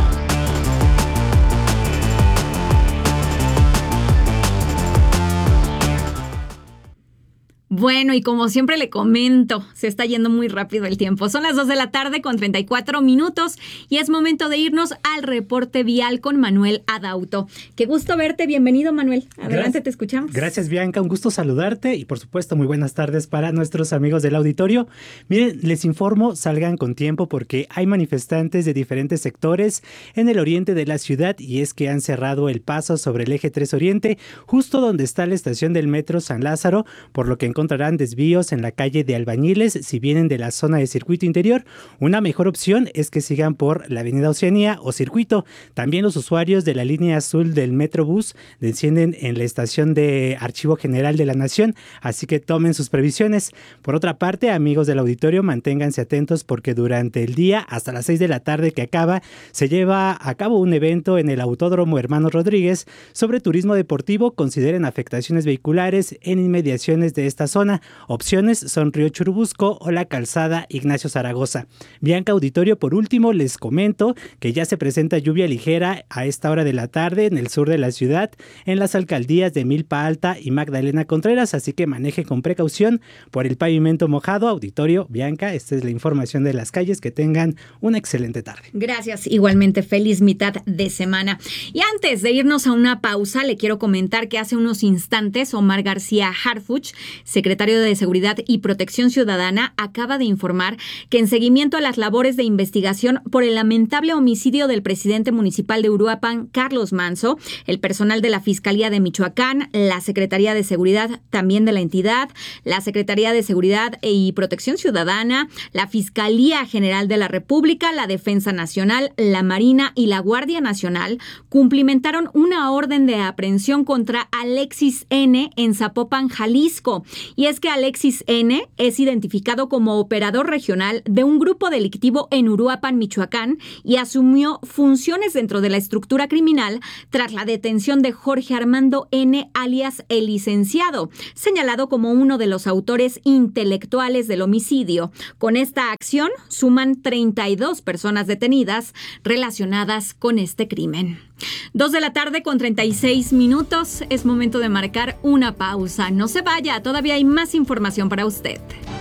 Bueno, y como siempre le comento, se está yendo muy rápido el tiempo. Son las 2 de la tarde con 34 minutos y es momento de irnos al reporte vial con Manuel Adauto. Qué gusto verte, bienvenido Manuel. Adelante, te escuchamos. Gracias Bianca, un gusto saludarte y por supuesto muy buenas tardes para nuestros amigos del auditorio. Miren, les informo, salgan con tiempo porque hay manifestantes de diferentes sectores en el oriente de la ciudad y es que han cerrado el paso sobre el eje 3 Oriente, justo donde está la estación del metro San Lázaro, por lo que encontrarán desvíos en la calle de Albañiles si vienen de la zona de circuito interior. Una mejor opción es que sigan por la avenida Oceanía o circuito. También los usuarios de la línea azul del Metrobús descienden en la estación de Archivo General de la Nación, así que tomen sus previsiones. Por otra parte, amigos del auditorio, manténganse atentos porque durante el día, hasta las 6 de la tarde que acaba, se lleva a cabo un evento en el Autódromo Hermanos Rodríguez sobre turismo deportivo. Consideren afectaciones vehiculares en inmediaciones de esta zona. Opciones son Río Churubusco o la calzada Ignacio Zaragoza. Bianca, auditorio, por último les comento que ya se presenta lluvia ligera a esta hora de la tarde en el sur de la ciudad, en las alcaldías de Milpa Alta y Magdalena Contreras, así que maneje con precaución por el pavimento mojado. Auditorio, Bianca, esta es la información de las calles. Que tengan una excelente tarde. Gracias, igualmente feliz mitad de semana. Y antes de irnos a una pausa, le quiero comentar que hace unos instantes Omar García Harfuch, secretario de Seguridad y Protección Ciudadana, acaba de informar que en seguimiento a las labores de investigación por el lamentable homicidio del presidente municipal de Uruapan, Carlos Manso, el personal de la Fiscalía de Michoacán, la Secretaría de Seguridad también de la entidad, la Secretaría de Seguridad y Protección Ciudadana, la Fiscalía General de la República, la Defensa Nacional, la Marina y la Guardia Nacional cumplimentaron una orden de aprehensión contra Alexis N. en Zapopan, Jalisco. Y es que Alexis N. es identificado como operador regional de un grupo delictivo en Uruapan, Michoacán, y asumió funciones dentro de la estructura criminal tras la detención de Jorge Armando N., alias El Licenciado, señalado como uno de los autores intelectuales del homicidio. Con esta acción suman 32 personas detenidas relacionadas con este crimen. 2 de la tarde con 36 minutos. Es momento de marcar una pausa. No se vaya, todavía hay más información para usted.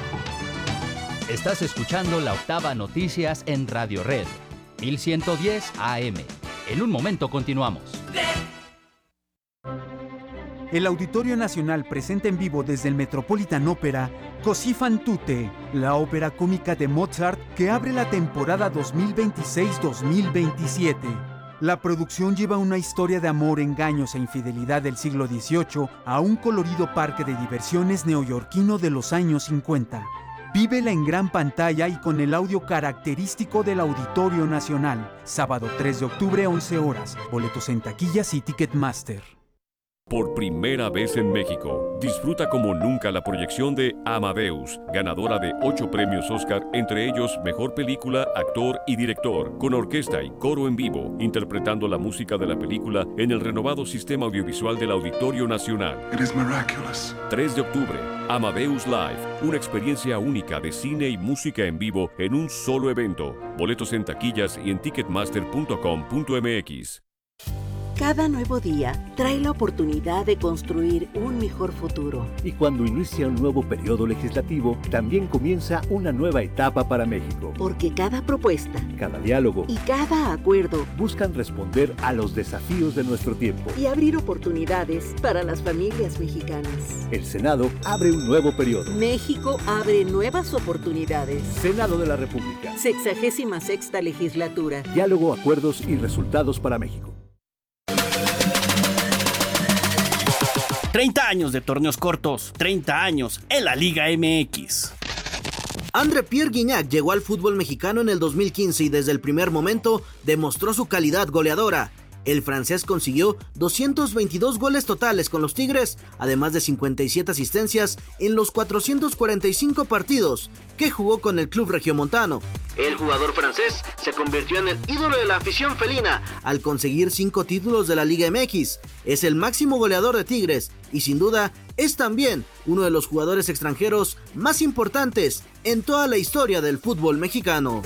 Estás escuchando La Octava Noticias en Radio Red, 1110 AM. En un momento continuamos. El Auditorio Nacional presenta en vivo desde el Metropolitan Opera Così fan tutte, la ópera cómica de Mozart que abre la temporada 2026-2027. La producción lleva una historia de amor, engaños e infidelidad del siglo XVIII a un colorido parque de diversiones neoyorquino de los años 50. Vívela en gran pantalla y con el audio característico del Auditorio Nacional. Sábado 3 de octubre, 11 horas. Boletos en taquillas y Ticketmaster. Por primera vez en México, disfruta como nunca la proyección de Amadeus, ganadora de 8 premios Oscar, entre ellos Mejor Película, Actor y Director, con orquesta y coro en vivo, interpretando la música de la película en el renovado sistema audiovisual del Auditorio Nacional. It is miraculous. 3 de octubre, Amadeus Live, una experiencia única de cine y música en vivo en un solo evento. Boletos en taquillas y en ticketmaster.com.mx. Cada nuevo día trae la oportunidad de construir un mejor futuro. Y cuando inicia un nuevo periodo legislativo, también comienza una nueva etapa para México. Porque cada propuesta, cada diálogo y cada acuerdo buscan responder a los desafíos de nuestro tiempo y abrir oportunidades para las familias mexicanas. El Senado abre un nuevo periodo. México abre nuevas oportunidades. Senado de la República. 66ª legislatura. Diálogo, acuerdos y resultados para México. 30 años de torneos cortos, 30 años en la Liga MX. André-Pierre Gignac llegó al fútbol mexicano en el 2015 y desde el primer momento demostró su calidad goleadora. El francés consiguió 222 goles totales con los Tigres, además de 57 asistencias en los 445 partidos que jugó con el club regiomontano. El jugador francés se convirtió en el ídolo de la afición felina al conseguir 5 títulos de la Liga MX. Es el máximo goleador de Tigres y sin duda es también uno de los jugadores extranjeros más importantes en toda la historia del fútbol mexicano.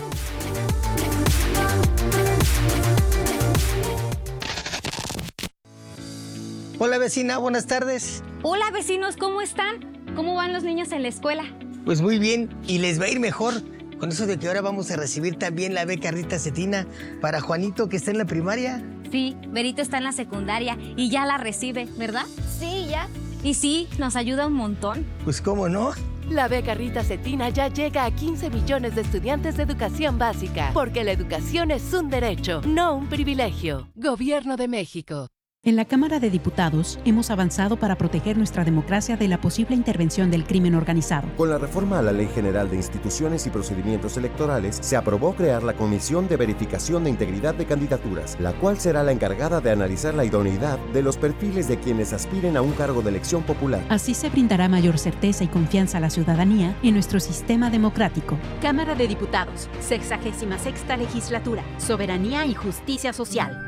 Hola vecina, buenas tardes. Hola vecinos, ¿cómo están? ¿Cómo van los niños en la escuela? Pues muy bien, y les va a ir mejor con eso de que ahora vamos a recibir también la beca Rita Cetina para Juanito, que está en la primaria. Sí, Berito está en la secundaria y ya la recibe, ¿verdad? Sí, ya. Y sí, nos ayuda un montón. Pues cómo no. La beca Rita Cetina ya llega a 15 millones de estudiantes de educación básica, porque la educación es un derecho, no un privilegio. Gobierno de México. En la Cámara de Diputados hemos avanzado para proteger nuestra democracia de la posible intervención del crimen organizado. Con la reforma a la Ley General de Instituciones y Procedimientos Electorales, se aprobó crear la Comisión de Verificación de Integridad de Candidaturas, la cual será la encargada de analizar la idoneidad de los perfiles de quienes aspiren a un cargo de elección popular. Así se brindará mayor certeza y confianza a la ciudadanía en nuestro sistema democrático. Cámara de Diputados, 66ª Legislatura, Soberanía y Justicia Social.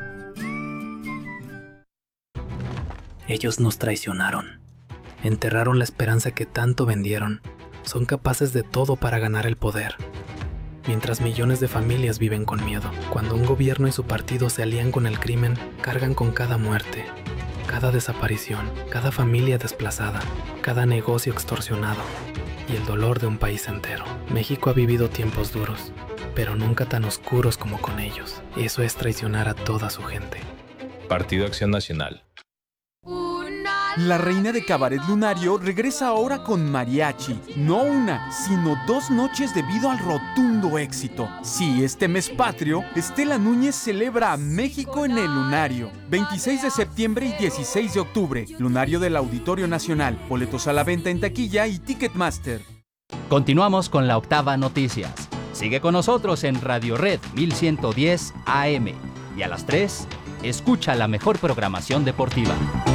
Ellos nos traicionaron, enterraron la esperanza que tanto vendieron, son capaces de todo para ganar el poder. Mientras millones de familias viven con miedo, cuando un gobierno y su partido se alían con el crimen, cargan con cada muerte, cada desaparición, cada familia desplazada, cada negocio extorsionado y el dolor de un país entero. México ha vivido tiempos duros, pero nunca tan oscuros como con ellos. Eso es traicionar a toda su gente. Partido Acción Nacional. La reina de Cabaret Lunario regresa ahora con mariachi. No una, sino 2 noches debido al rotundo éxito. Sí, este mes patrio, Estela Núñez celebra a México en el Lunario. 26 de septiembre y 16 de octubre. Lunario del Auditorio Nacional. Boletos a la venta en taquilla y Ticketmaster. Continuamos con la Octava Noticias. Sigue con nosotros en Radio Red 1110 AM. Y a las 3, escucha la mejor programación deportiva.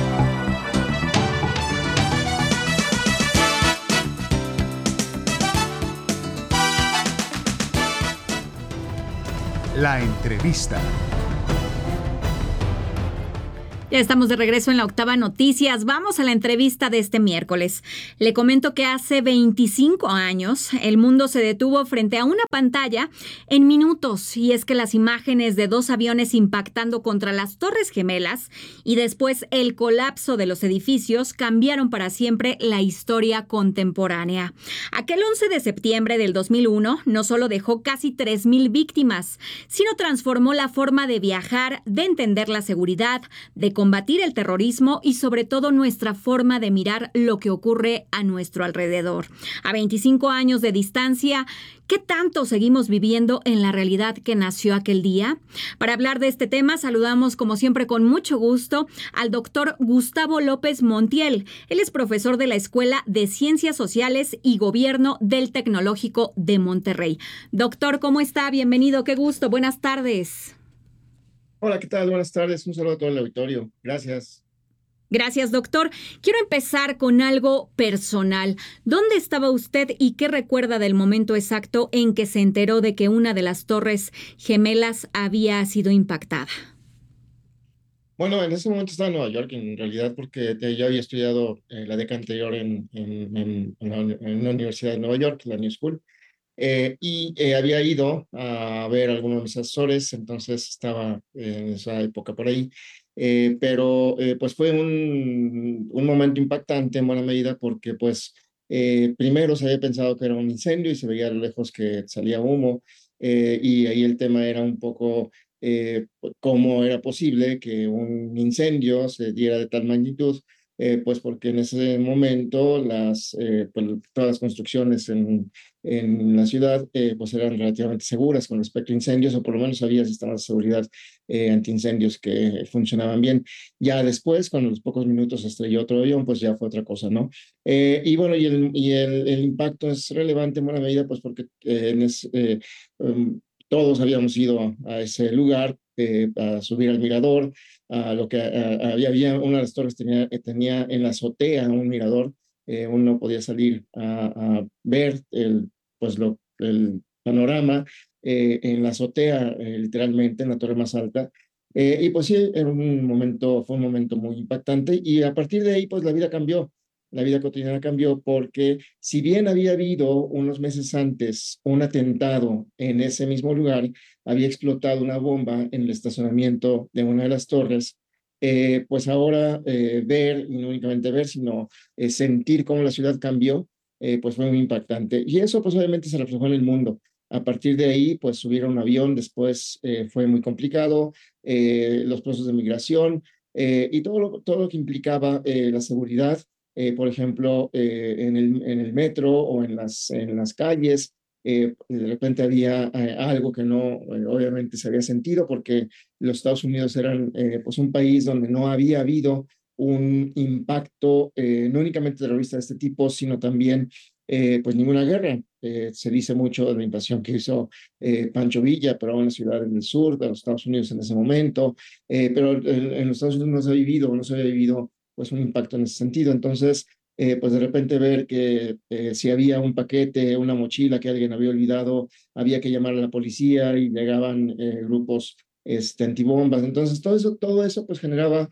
La entrevista. Ya estamos de regreso en la Octava Noticias. Vamos a la entrevista de este miércoles. Le comento que hace 25 años el mundo se detuvo frente a una pantalla en minutos, y es que las imágenes de 2 aviones impactando contra las Torres Gemelas y después el colapso de los edificios cambiaron para siempre la historia contemporánea. Aquel 11 de septiembre del 2001 no solo dejó casi 3,000 víctimas, sino transformó la forma de viajar, de entender la seguridad, de combatir el terrorismo y sobre todo nuestra forma de mirar lo que ocurre a nuestro alrededor. A 25 años de distancia, ¿qué tanto seguimos viviendo en la realidad que nació aquel día? Para hablar de este tema, saludamos como siempre con mucho gusto al doctor Gustavo López Montiel. Él es profesor de la Escuela de Ciencias Sociales y Gobierno del Tecnológico de Monterrey. Doctor, ¿cómo está? Bienvenido, qué gusto. Buenas tardes. Hola, ¿qué tal? Buenas tardes. Un saludo a todo el auditorio. Gracias. Gracias, doctor. Quiero empezar con algo personal. ¿Dónde estaba usted y qué recuerda del momento exacto en que se enteró de que una de las Torres Gemelas había sido impactada? Bueno, en ese momento estaba en Nueva York, en realidad, porque yo había estudiado la década anterior en una universidad de Nueva York, la New School. Había ido a ver algunos de mis asesores, entonces estaba en esa época por ahí, pero pues fue un momento impactante en buena medida porque pues primero se había pensado que era un incendio y se veía a lo lejos que salía humo, y ahí el tema era un poco cómo era posible que un incendio se diera de tal magnitud. Pues porque en ese momento pues, todas las construcciones en la ciudad pues eran relativamente seguras con respecto a incendios, o por lo menos había sistemas de seguridad antiincendios que funcionaban bien. Ya después, cuando a los pocos minutos se estrelló otro avión, pues ya fue otra cosa, ¿no? Y bueno, el impacto es relevante en buena medida, pues porque todos habíamos ido a ese lugar a subir al mirador, a lo que había una de las torres tenía en la azotea un mirador, uno podía salir a ver el panorama en la azotea, literalmente en la torre más alta. Y pues sí, fue un momento muy impactante y a partir de ahí pues la vida cambió. La vida cotidiana cambió porque si bien había habido unos meses antes un atentado en ese mismo lugar, había explotado una bomba en el estacionamiento de una de las torres, pues ahora ver, y no únicamente ver, sino sentir cómo la ciudad cambió, pues fue muy impactante. Y eso pues obviamente se reflejó en el mundo. A partir de ahí, pues subir a un avión después fue muy complicado, los procesos de migración y todo lo que implicaba la seguridad, por ejemplo, en el metro o en las calles. De repente había algo que no, obviamente se había sentido porque los Estados Unidos eran pues un país donde no había habido un impacto no únicamente terrorista de este tipo, sino también pues ninguna guerra. Se dice mucho de la invasión que hizo Pancho Villa, pero en las ciudades del sur de los Estados Unidos en ese momento, pero en los Estados Unidos no se había vivido pues un impacto en ese sentido. Entonces, pues de repente ver que si había un paquete, una mochila que alguien había olvidado, había que llamar a la policía y llegaban grupos antibombas. Entonces, todo eso pues generaba,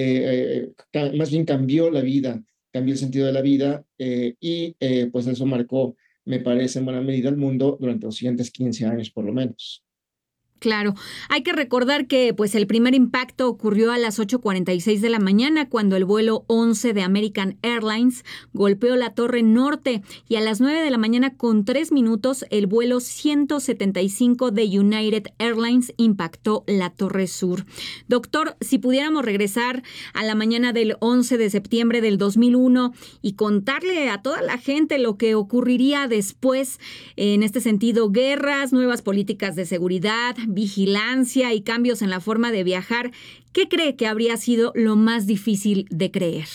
más bien cambió el sentido de la vida y pues eso marcó, me parece, en buena medida el mundo durante los siguientes 15 años por lo menos. Claro, hay que recordar que pues el primer impacto ocurrió a las 8:46 de la mañana cuando el vuelo 11 de American Airlines golpeó la Torre Norte y a las 9 de la mañana con 3 minutos el vuelo 175 de United Airlines impactó la Torre Sur. Doctor, si pudiéramos regresar a la mañana del 11 de septiembre del 2001 y contarle a toda la gente lo que ocurriría después, en este sentido, guerras, nuevas políticas de seguridad, vigilancia y cambios en la forma de viajar, ¿qué cree que habría sido lo más difícil de creer?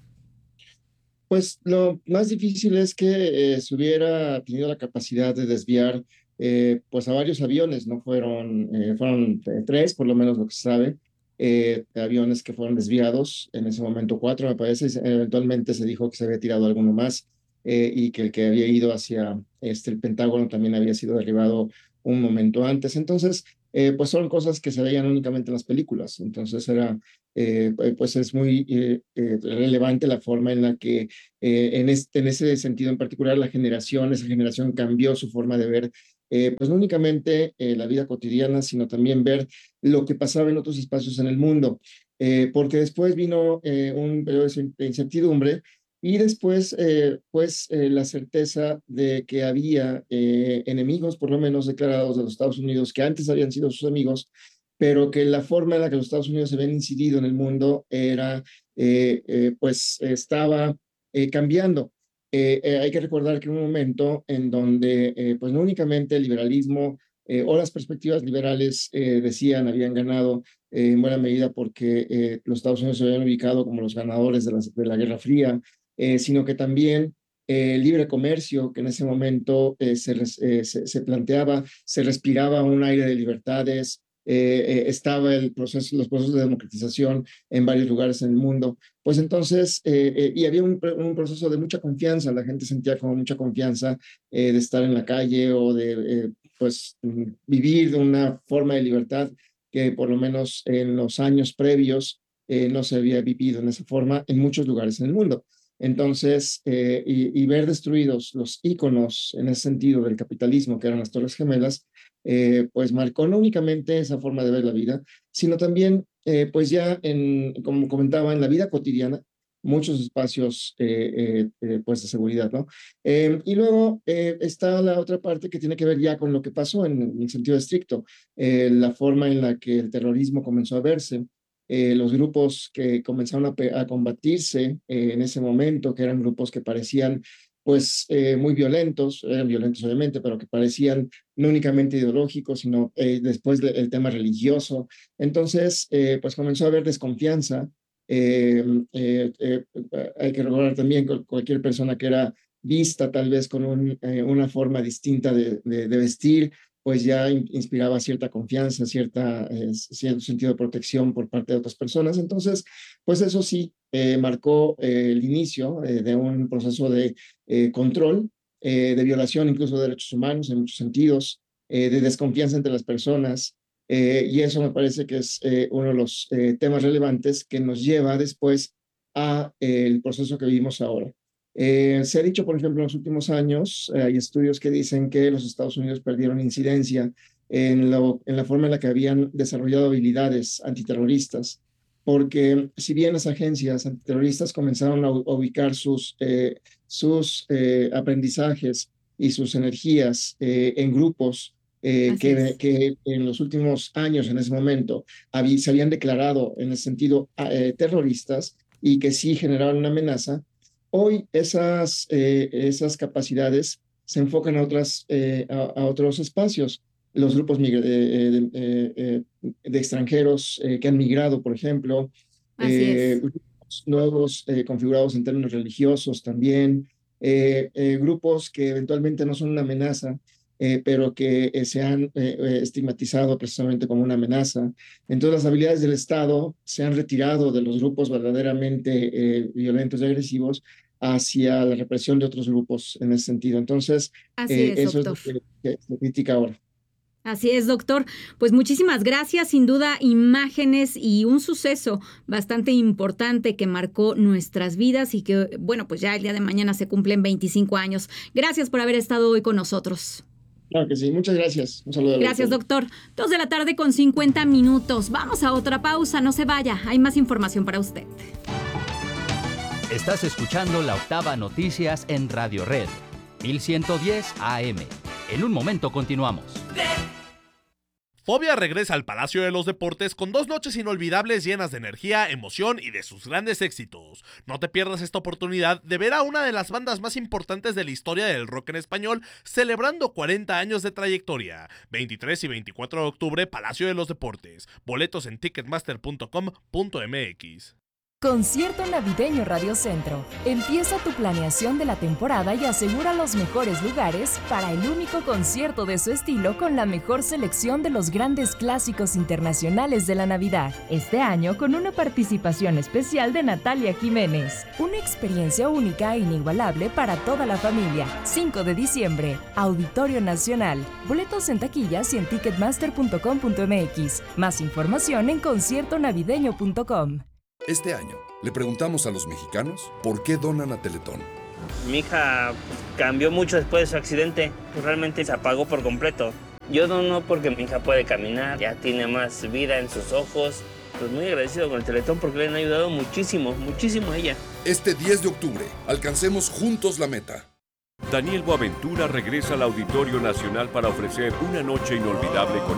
Pues lo más difícil es que se hubiera tenido la capacidad de desviar pues a varios aviones, no fueron 3, por lo menos lo que se sabe, aviones que fueron desviados, en ese momento 4 me parece, eventualmente se dijo que se había tirado alguno más y que el que había ido hacia el Pentágono también había sido derribado un momento antes. Entonces, pues son cosas que se veían únicamente en las películas. Entonces pues es muy relevante la forma en la que en ese sentido en particular esa generación cambió su forma de ver pues no únicamente la vida cotidiana, sino también ver lo que pasaba en otros espacios en el mundo. Porque después vino un periodo de incertidumbre y después, la certeza de que había enemigos, por lo menos declarados de los Estados Unidos, que antes habían sido sus amigos, pero que la forma en la que los Estados Unidos se habían incidido en el mundo estaba cambiando. Hay que recordar que en un momento en donde, pues no únicamente el liberalismo o las perspectivas liberales habían ganado en buena medida porque los Estados Unidos se habían ubicado como los ganadores de la Guerra Fría, sino que también el libre comercio, que en ese momento se planteaba, se respiraba un aire de libertades, estaba los procesos de democratización en varios lugares en el mundo. Pues entonces, y había un proceso de mucha confianza, la gente sentía como mucha confianza de estar en la calle o de vivir de una forma de libertad que por lo menos en los años previos no se había vivido en esa forma en muchos lugares en el mundo. Entonces, y ver destruidos los íconos en ese sentido del capitalismo, que eran las Torres Gemelas, pues marcó no únicamente esa forma de ver la vida, sino también, pues ya como comentaba, en la vida cotidiana, muchos espacios pues de seguridad, ¿no? Y luego está la otra parte que tiene que ver ya con lo que pasó en el sentido estricto, la forma en la que el terrorismo comenzó a verse, los grupos que comenzaron a combatirse en ese momento, que eran grupos que parecían pues muy violentos, eran violentos obviamente, pero que parecían no únicamente ideológicos, sino después el tema religioso. Entonces, pues comenzó a haber desconfianza. Hay que recordar también que cualquier persona que era vista tal vez con una forma distinta de vestir, pues ya inspiraba cierta confianza, cierto sentido de protección por parte de otras personas. Entonces, pues eso sí, marcó el inicio de un proceso de control, de violación incluso de derechos humanos en muchos sentidos, de desconfianza entre las personas, y eso me parece que es uno de los temas relevantes que nos lleva después a el proceso que vivimos ahora. Se ha dicho, por ejemplo, en los últimos años, hay estudios que dicen que los Estados Unidos perdieron incidencia en la forma en la que habían desarrollado habilidades antiterroristas, porque si bien las agencias antiterroristas comenzaron a ubicar sus aprendizajes y sus energías en grupos que en los últimos años, en ese momento, se habían declarado en el sentido terroristas y que sí generaban una amenaza, hoy esas capacidades se enfocan a otros espacios. Los grupos de extranjeros que han migrado, por ejemplo, grupos nuevos configurados en términos religiosos también, grupos que eventualmente no son una amenaza, pero que se han estigmatizado precisamente como una amenaza. Entonces las habilidades del Estado se han retirado de los grupos verdaderamente violentos y agresivos hacia la represión de otros grupos en ese sentido. Entonces, eso doctor. Es lo que se critica ahora. Así es, doctor. Pues muchísimas gracias. Sin duda, imágenes y un suceso bastante importante que marcó nuestras vidas y que, bueno, pues ya el día de mañana se cumplen 25 años. Gracias por haber estado hoy con nosotros. Claro que sí. Muchas gracias. Un saludo. Gracias, doctor. 2:50 p.m. Vamos a otra pausa. No se vaya. Hay más información para usted. Estás escuchando La Octava Noticias en Radio Red, 1110 AM. En un momento continuamos. Fobia regresa al Palacio de los Deportes con 2 noches inolvidables llenas de energía, emoción y de sus grandes éxitos. No te pierdas esta oportunidad de ver a una de las bandas más importantes de la historia del rock en español celebrando 40 años de trayectoria. 23 y 24 de octubre, Palacio de los Deportes. Boletos en ticketmaster.com.mx. Concierto navideño Radio Centro. Empieza tu planeación de la temporada y asegura los mejores lugares para el único concierto de su estilo con la mejor selección de los grandes clásicos internacionales de la Navidad. Este año con una participación especial de Natalia Jiménez. Una experiencia única e inigualable para toda la familia. 5 de diciembre, Auditorio Nacional. Boletos en taquillas y en ticketmaster.com.mx. Más información en conciertonavideño.com. Este año, le preguntamos a los mexicanos por qué donan a Teletón. Mi hija cambió mucho después de su accidente, realmente se apagó por completo. Yo dono porque mi hija puede caminar, ya tiene más vida en sus ojos. Pues muy agradecido con el Teletón porque le han ayudado muchísimo, muchísimo a ella. Este 10 de octubre, alcancemos juntos la meta. Daniel Boaventura regresa al Auditorio Nacional para ofrecer una noche inolvidable con